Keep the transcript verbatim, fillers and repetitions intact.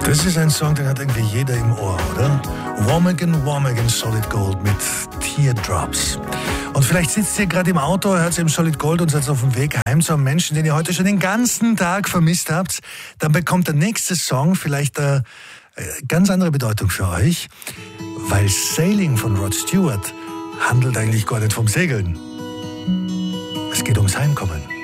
Das ist ein Song, den hat irgendwie jeder im Ohr, oder? Womagan, Womagan, Solid Gold mit Teardrops. Und vielleicht sitzt ihr gerade im Auto, hört im Solid Gold und seid auf dem Weg heim zu einem Menschen, den ihr heute schon den ganzen Tag vermisst habt. Dann bekommt der nächste Song vielleicht eine ganz andere Bedeutung für euch, weil Sailing von Rod Stewart handelt eigentlich gar nicht vom Segeln. Es geht ums Heimkommen.